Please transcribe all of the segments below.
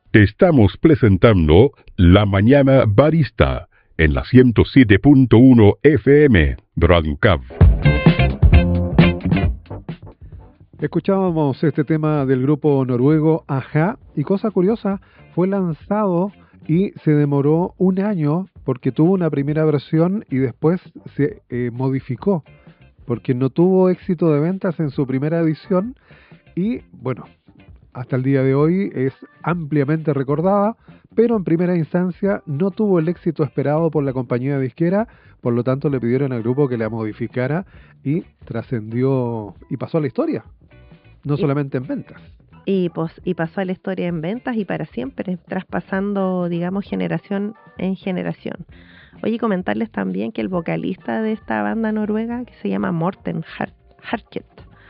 Te estamos presentando La Mañana Barista en la 107.1 FM Radio Cab. Escuchábamos este tema del grupo noruego A-ha, y cosa curiosa, fue lanzado y se demoró un año porque tuvo una primera versión y después se modificó porque no tuvo éxito de ventas en su primera edición y bueno, hasta el día de hoy es ampliamente recordada, pero en primera instancia no tuvo el éxito esperado por la compañía disquera, por lo tanto le pidieron al grupo que la modificara y trascendió y pasó a la historia, no solamente en ventas. Y pasó a la historia en ventas y para siempre, traspasando, digamos, generación en generación. Oye, comentarles también que el vocalista de esta banda noruega, que se llama Morten Harket,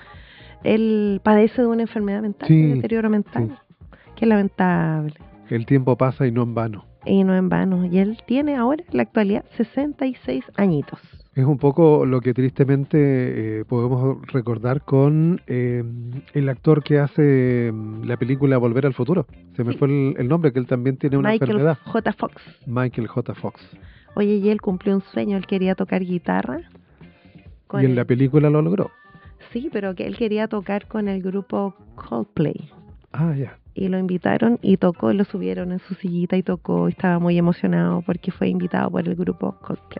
él padece de una enfermedad mental, de deterioro mental. Sí. Qué lamentable. El tiempo pasa y no en vano. Y no en vano. Y él tiene ahora, en la actualidad, 66 añitos. Es un poco lo que tristemente podemos recordar con el actor que hace la película Volver al Futuro. Se me fue el nombre, que él también tiene una enfermedad. Michael J. Fox. Oye, y él cumplió un sueño, él quería tocar guitarra. Y en la película lo logró. Sí, pero que él quería tocar con el grupo Coldplay. Ah, ya. Y lo invitaron y tocó, lo subieron en su sillita y tocó. Estaba muy emocionado porque fue invitado por el grupo Coldplay.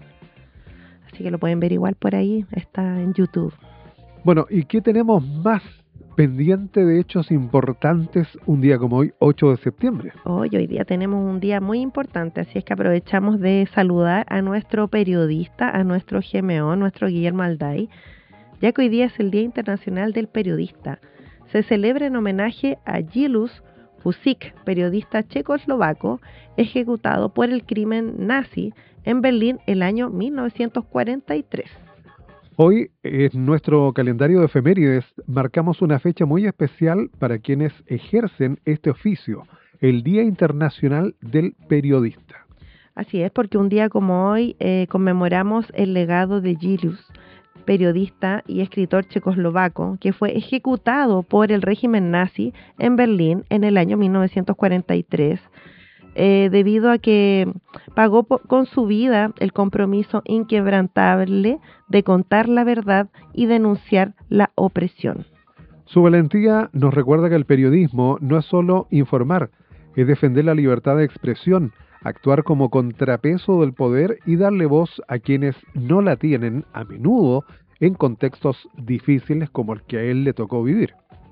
Así que lo pueden ver igual por ahí, está en YouTube. Bueno, ¿y qué tenemos más pendiente de hechos importantes un día como hoy, 8 de septiembre? Hoy día tenemos un día muy importante, así es que aprovechamos de saludar a nuestro periodista, a nuestro GMO, nuestro Guillermo Alday, ya que hoy día es el Día Internacional del Periodista. Se celebra en homenaje a Juliusz Husik, periodista checoslovaco, ejecutado por el crimen nazi en Berlín el año 1943. Hoy en nuestro calendario de efemérides marcamos una fecha muy especial para quienes ejercen este oficio, el Día Internacional del Periodista. Así es, porque un día como hoy conmemoramos el legado de Juliusz, periodista y escritor checoslovaco, que fue ejecutado por el régimen nazi en Berlín en el año 1943, debido a que pagó con su vida el compromiso inquebrantable de contar la verdad y denunciar la opresión. Su valentía nos recuerda que el periodismo no es solo informar, es defender la libertad de expresión, actuar como contrapeso del poder y darle voz a quienes no la tienen, a menudo en contextos difíciles como el que a él le tocó vivir.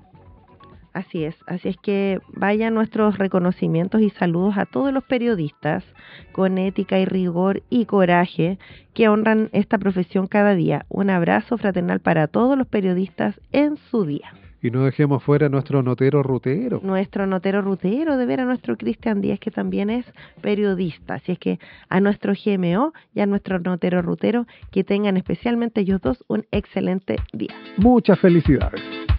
Así es que vayan nuestros reconocimientos y saludos a todos los periodistas con ética y rigor y coraje que honran esta profesión cada día. Un abrazo fraternal para todos los periodistas en su día. Y no dejemos fuera nuestro notero rutero. Nuestro notero rutero, de ver a nuestro Cristian Díaz, que también es periodista. Así es que a nuestro GMO y a nuestro notero rutero, que tengan especialmente ellos dos un excelente día. Muchas felicidades.